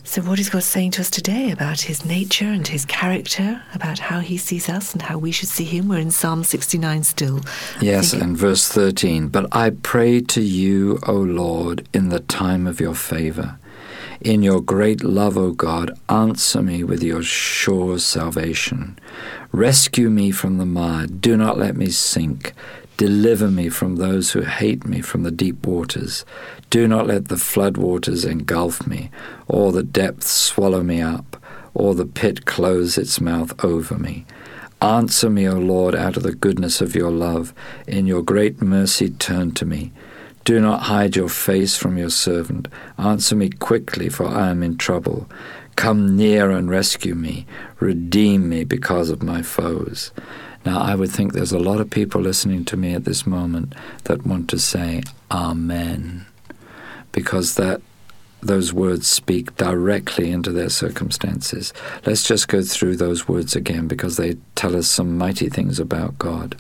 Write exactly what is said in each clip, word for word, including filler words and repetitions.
So what is God saying to us today about his nature and his character, about how he sees us and how we should see him? We're in Psalm sixty-nine still. Yes, and verse thirteen. But I pray to you, O Lord, in the time of your favor. In your great love, O God, answer me with your sure salvation. Rescue me from the mire. Do not let me sink. Deliver me from those who hate me, from the deep waters. Do not let the flood waters engulf me, or the depths swallow me up, or the pit close its mouth over me. Answer me, O Lord, out of the goodness of your love. In your great mercy turn to me. Do not hide your face from your servant. Answer me quickly, for I am in trouble. Come near and rescue me. Redeem me because of my foes. Now, I would think there's a lot of people listening to me at this moment that want to say Amen, because that those words speak directly into their circumstances. Let's just go through those words again, because they tell us some mighty things about God.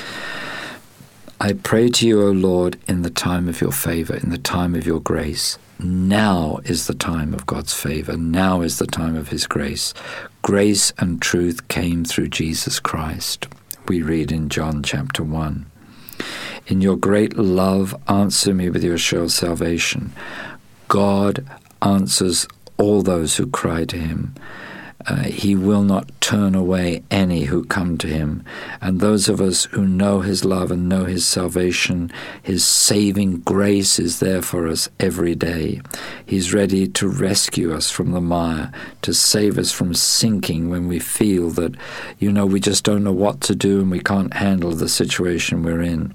I pray to you, O Lord, in the time of your favor, in the time of your grace. Now is the time of God's favor. Now is the time of his grace. Grace and truth came through Jesus Christ. We read in John chapter one. In your great love, answer me with your sure salvation. God answers all those who cry to him. Uh, he will not turn away any who come to him. And those of us who know his love and know his salvation, his saving grace is there for us every day. He's ready to rescue us from the mire, to save us from sinking when we feel that, you know, we just don't know what to do and we can't handle the situation we're in.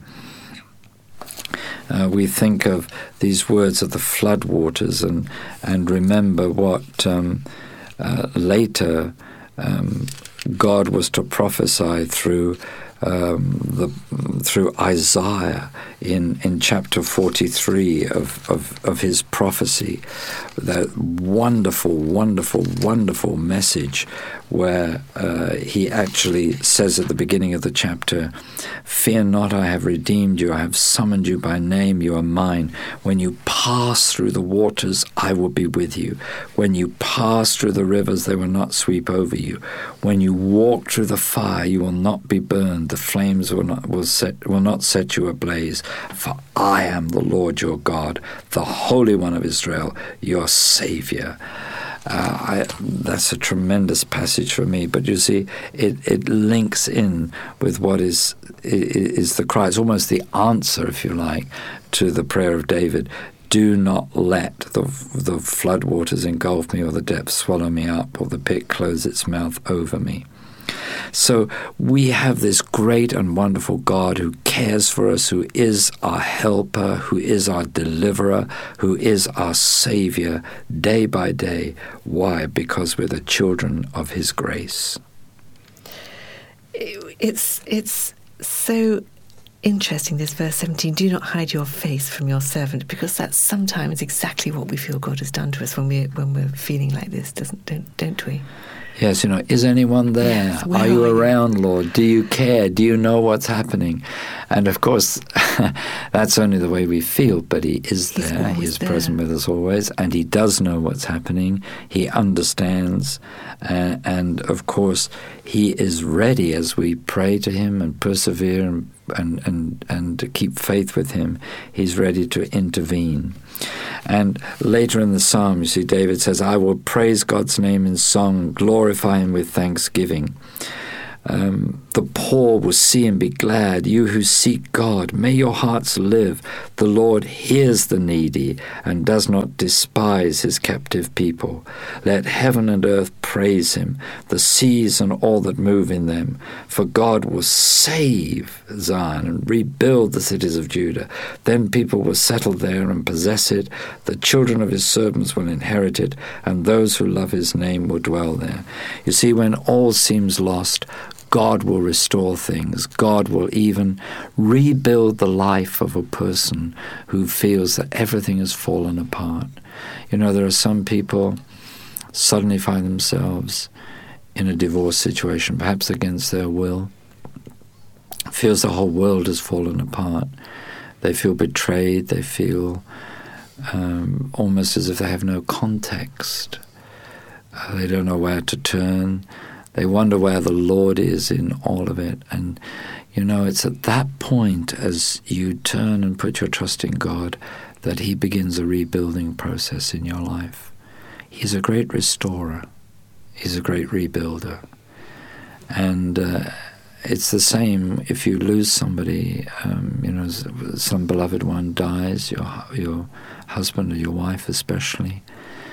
Uh, we think of these words of the flood waters and, and remember what... Um, Uh, later, um, God was to prophesy through um, the through Isaiah in, in chapter forty-three of, of, of his prophecy, that wonderful, wonderful, wonderful message where uh, he actually says at the beginning of the chapter, "Fear not, I have redeemed you, I have summoned you by name, you are mine. When you pass through the waters, I will be with you. When you pass through the rivers, they will not sweep over you. When you walk through the fire, you will not be burned. The flames will not will set will not set you ablaze. For I am the Lord your God, the Holy One of Israel, your Savior." Uh, I, that's a tremendous passage for me. But you see, it, it links in with what is is the cry. It's almost the answer, if you like, to the prayer of David. Do not let the the flood waters engulf me, or the depths swallow me up, or the pit close its mouth over me. So we have this great and wonderful God who cares for us, who is our helper, who is our deliverer, who is our Savior day by day. Why? Because we're the children of his grace. It's, it's so interesting, this verse seventeen, do not hide your face from your servant, because that's sometimes exactly what we feel God has done to us when we're, when we're feeling like this, doesn't, don't, don't we? Yes, you know, is anyone there? Yes, are you are you? around, Lord? Do you care? Do you know what's happening? And of course, that's only the way we feel, but he is He's there. He is there. present with us always, and he does know what's happening. He understands, uh, and of course, he is ready as we pray to him and persevere and, and, and, and to keep faith with him. He's ready to intervene. And later in the psalm, you see, David says, I will praise God's name in song, glorify him with thanksgiving. Um, the poor will see and be glad. You who seek God, may your hearts live. The Lord hears the needy and does not despise his captive people. Let heaven and earth praise him, the seas and all that move in them. For God will save Zion and rebuild the cities of Judah. Then people will settle there and possess it. The children of his servants will inherit it, and those who love his name will dwell there. You see, when all seems lost, God will restore things. God will even rebuild the life of a person who feels that everything has fallen apart. You know, there are some people suddenly find themselves in a divorce situation, perhaps against their will, feels the whole world has fallen apart. They feel betrayed. They feel um, almost as if they have no context. Uh, they don't know where to turn. They wonder where the Lord is in all of it. And, you know, it's at that point, as you turn and put your trust in God, that he begins a rebuilding process in your life. He's a great restorer. He's a great rebuilder. And uh, it's the same if you lose somebody, um, you know, some beloved one dies, your your husband or your wife especially,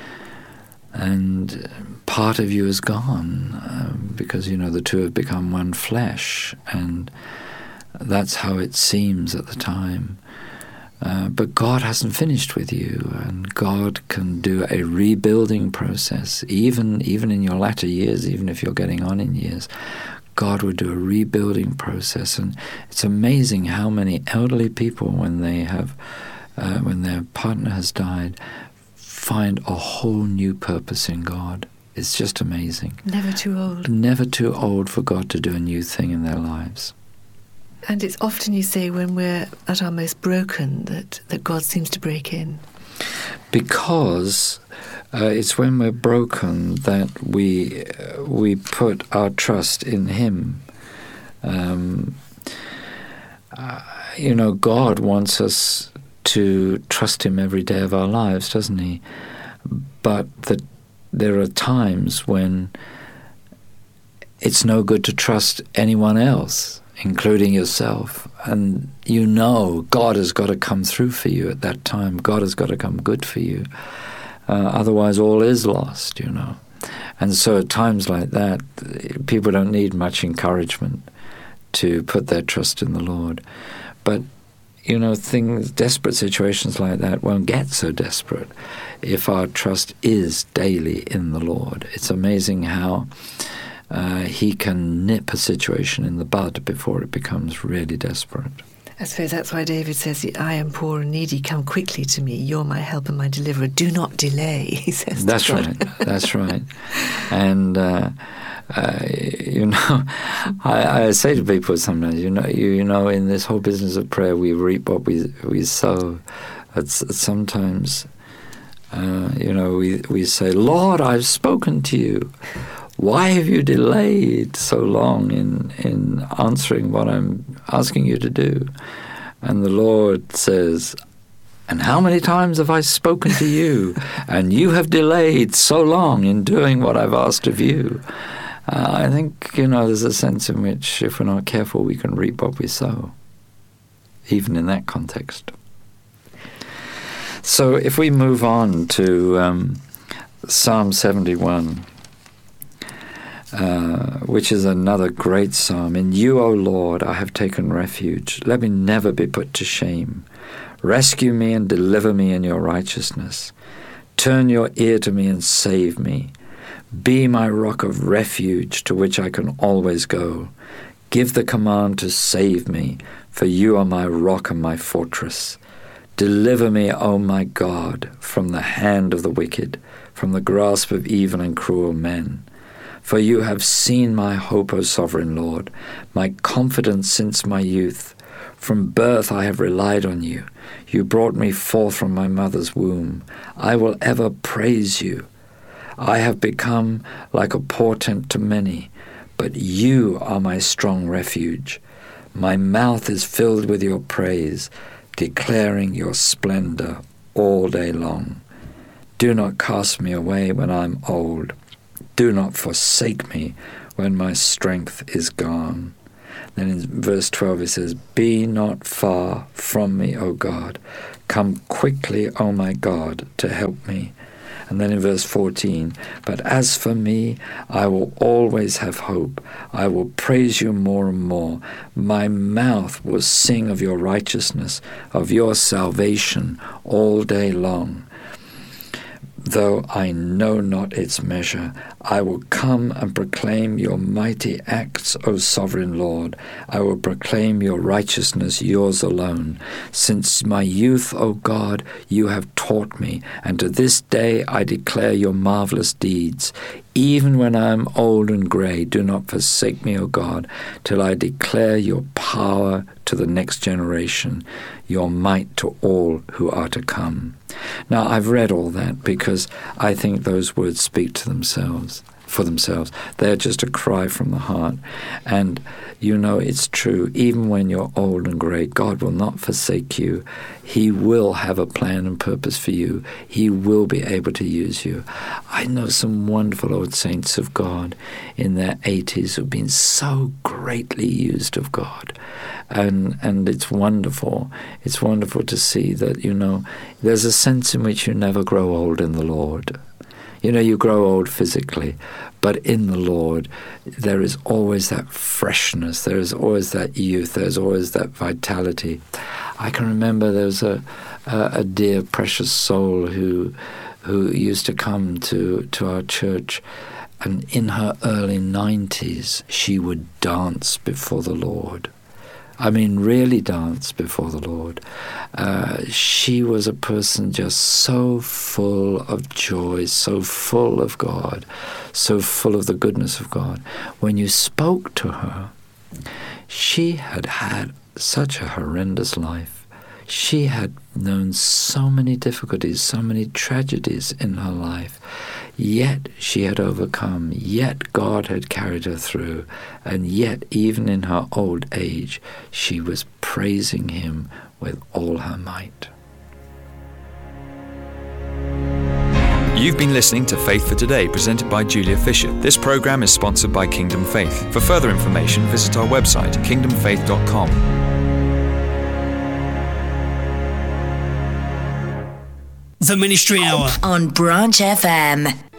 and part of you is gone um, because, you know, the two have become one flesh, and that's how it seems at the time. Uh, but God hasn't finished with you, and God can do a rebuilding process, even even in your latter years, even if you're getting on in years. God would do a rebuilding process, and it's amazing how many elderly people, when they have, uh, when their partner has died, find a whole new purpose in God. It's just amazing. Never too old. Never too old for God to do a new thing in their lives. And it's often, you say, when we're at our most broken that, that God seems to break in. Because uh, it's when we're broken that we uh, we put our trust in Him. Um, uh, you know, God wants us to trust Him every day of our lives, doesn't He? But that there are times when it's no good to trust anyone else, including yourself. And you know God has got to come through for you at that time. God has got to come good for you. Uh, otherwise, all is lost, you know. And so at times like that, people don't need much encouragement to put their trust in the Lord. But, you know, things, desperate situations like that won't get so desperate if our trust is daily in the Lord. It's amazing how Uh, he can nip a situation in the bud before it becomes really desperate. I suppose that's why David says, I am poor and needy, come quickly to me, you're my help and my deliverer, do not delay, he says. That's to God. right, that's right. And, uh, uh, you know, I, I say to people sometimes, you know, you, you know, in this whole business of prayer, we reap what we, we sow. It's, it's sometimes, uh, you know, we, we say, Lord, I've spoken to you. Why have you delayed so long in, in answering what I'm asking you to do? And the Lord says, and how many times have I spoken to you, and you have delayed so long in doing what I've asked of you? Uh, I think, you know, there's a sense in which, if we're not careful, we can reap what we sow, even in that context. So if we move on to um, Psalm seventy-one, Uh, which is another great psalm. In you, O Lord, I have taken refuge. Let me never be put to shame. Rescue me and deliver me in your righteousness. Turn your ear to me and save me. Be my rock of refuge to which I can always go. Give the command to save me, for you are my rock and my fortress. Deliver me, O my God, from the hand of the wicked, from the grasp of evil and cruel men. For you have seen my hope, O sovereign Lord, my confidence since my youth. From birth I have relied on you. You brought me forth from my mother's womb. I will ever praise you. I have become like a portent to many, but you are my strong refuge. My mouth is filled with your praise, declaring your splendor all day long. Do not cast me away when I am old. Do not forsake me when my strength is gone. Then in verse twelve it says, Be not far from me, O God. Come quickly, O my God, to help me. And then in verse fourteen, But as for me, I will always have hope. I will praise you more and more. My mouth will sing of your righteousness, of your salvation all day long. Though I know not its measure, I will come and proclaim your mighty acts, O sovereign Lord. I will proclaim your righteousness, yours alone. Since my youth, O God, you have taught me, and to this day I declare your marvelous deeds. Even when I am old and grey, do not forsake me, O God, till I declare your power to the next generation, your might to all who are to come. Now, I've read all that because I think those words speak to themselves, for themselves. They're just a cry from the heart. And, you know, it's true. Even when you're old and grey, God will not forsake you. He will have a plan and purpose for you. He will be able to use you. I know some wonderful old saints of God in their eighties who've been so greatly used of God. And and it's wonderful. It's wonderful to see that, you know, there's a sense in which you never grow old in the Lord. You know, you grow old physically, but in the Lord, there is always that freshness. There is always that youth. There's always that vitality. I can remember there was a, a, a dear, precious soul who who used to come to, to our church, and in her early nineties, she would dance before the Lord. I mean, really dance before the Lord. Uh, she was a person just so full of joy, so full of God, so full of the goodness of God. When you spoke to her, she had had such a horrendous life. She had known so many difficulties, so many tragedies in her life. Yet she had overcome, yet God had carried her through, and yet even in her old age, she was praising Him with all her might. You've been listening to Faith for Today, presented by Julia Fisher. This program is sponsored by Kingdom Faith. For further information, visit our website, kingdom faith dot com. The Ministry Hour on Branch F M.